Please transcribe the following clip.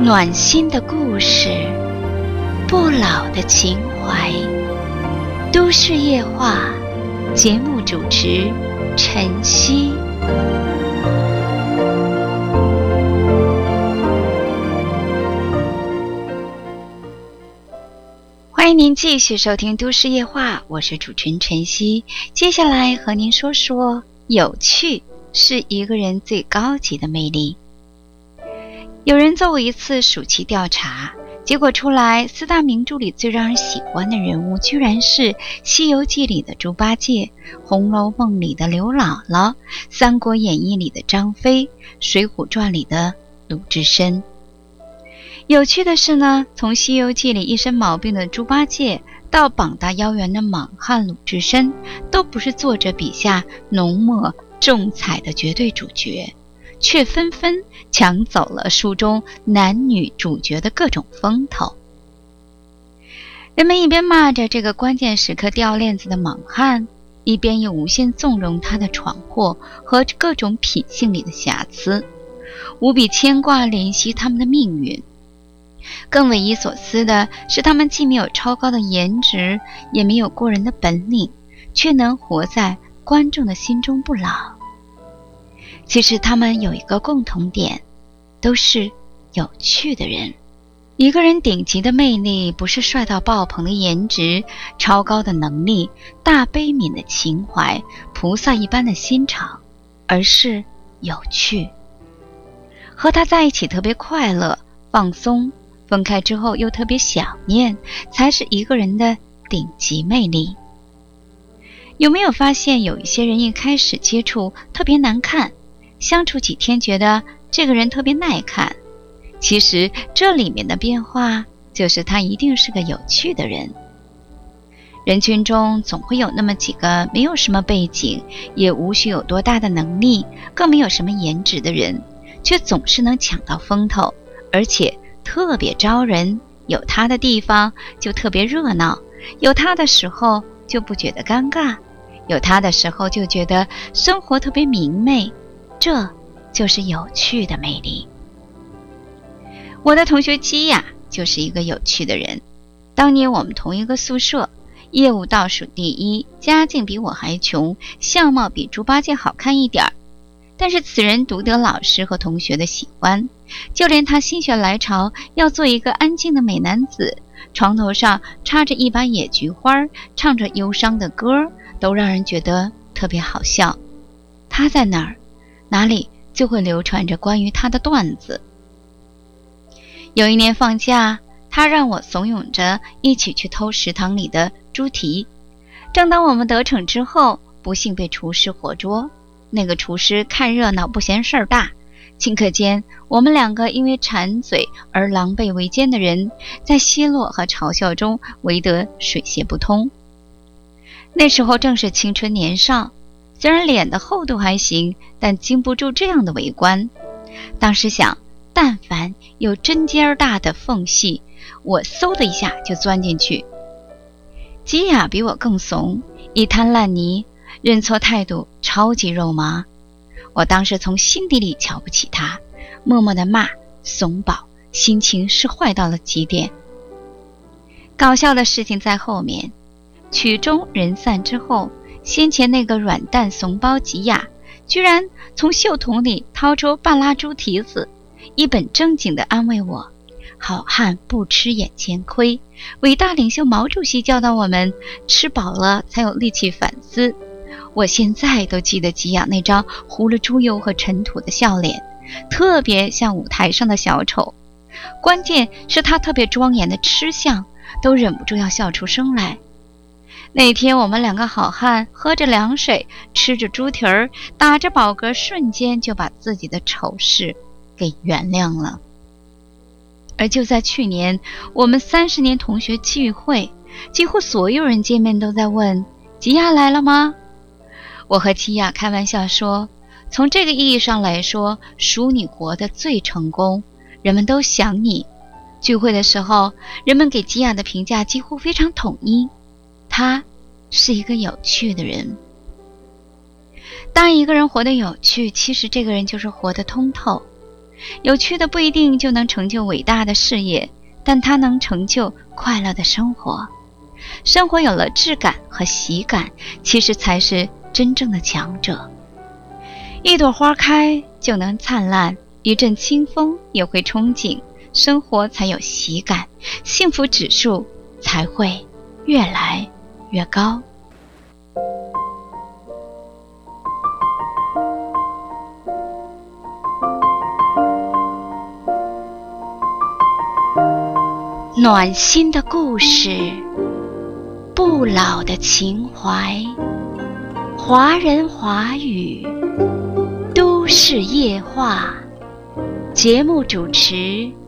暖心的故事，不老的情怀。都市夜话，节目主持晨曦。欢迎您继续收听都市夜话，我是主持人晨曦。接下来和您说说，有趣是一个人最高级的魅力。有人做过一次暑期调查，结果出来4大名著里最让人喜欢的人物居然是《西游记》里的猪八戒，《红楼梦》里的刘姥姥，《三国演义》里的张飞，《水浒传》里的鲁智深。有趣的是呢，从《西游记》里一身毛病的猪八戒到膀大腰圆的莽汉鲁智深，都不是作者笔下浓墨重彩的绝对主角，却纷纷抢走了书中男女主角的各种风头。人们一边骂着这个关键时刻掉链子的莽汉，一边又无限纵容他的闯祸和各种品性里的瑕疵，无比牵挂怜惜他们的命运。更匪夷所思的是，他们既没有超高的颜值，也没有过人的本领，却能活在观众的心中不老。其实他们有一个共同点，都是有趣的人。一个人顶级的魅力，不是帅到爆棚的颜值、超高的能力、大悲悯的情怀、菩萨一般的心肠，而是有趣。和他在一起特别快乐、放松，分开之后又特别想念，才是一个人的顶级魅力。有没有发现，有一些人一开始接触特别难看，相处几天觉得这个人特别耐看，其实这里面的变化就是他一定是个有趣的人。人群中总会有那么几个没有什么背景，也无需有多大的能力，更没有什么颜值的人，却总是能抢到风头，而且特别招人。有他的地方就特别热闹，有他的时候就不觉得尴尬，有他的时候就觉得生活特别明媚。这就是有趣的魅力。我的同学基亚就是一个有趣的人。当年我们同一个宿舍，业务倒数第一，家境比我还穷，相貌比猪八戒好看一点，但是此人独得老师和同学的喜欢，就连他心血来潮要做一个安静的美男子，床头上插着一把野菊花，唱着忧伤的歌，都让人觉得特别好笑。他在哪儿，哪里就会流传着关于他的段子。有一年放假，他让我怂恿着一起去偷食堂里的猪蹄。正当我们得逞之后，不幸被厨师活捉。那个厨师看热闹不嫌事儿大，顷刻间我们两个因为馋嘴而狼狈为奸的人，在奚落和嘲笑中围得水泄不通。那时候正是青春年少，虽然脸的厚度还行，但经不住这样的围观。当时想，但凡有针尖大的缝隙，我嗖的一下就钻进去。基亚比我更怂，一滩烂泥，认错态度超级肉麻。我当时从心底里瞧不起他，默默地骂怂宝，心情是坏到了极点。搞笑的事情在后面。曲终人散之后，先前那个软蛋怂包吉亚居然从袖筒里掏出半拉猪蹄子，一本正经地安慰我，好汉不吃眼前亏，伟大领袖毛主席教导我们，吃饱了才有力气反思。我现在都记得吉亚那张糊了猪油和尘土的笑脸，特别像舞台上的小丑。关键是他特别庄严的吃相，都忍不住要笑出声来。那天我们两个好汉喝着凉水，吃着猪蹄儿，打着饱嗝，瞬间就把自己的丑事给原谅了。而就在去年，我们30年同学聚会，几乎所有人见面都在问吉亚来了吗？我和吉亚开玩笑说，从这个意义上来说，属你活得最成功，人们都想你。聚会的时候，人们给吉亚的评价几乎非常统一，他是一个有趣的人。当一个人活得有趣，其实这个人就是活得通透。 有趣的不一定就能成就伟大的事业，但它能成就快乐的生活。生活有了质感和喜感，其实才是真正的强者。一朵花开就能灿烂，一阵清风也会憧憬，生活才有喜感，幸福指数才会越来越高。暖心的故事，不老的情怀，华人华语，都市夜话。节目主持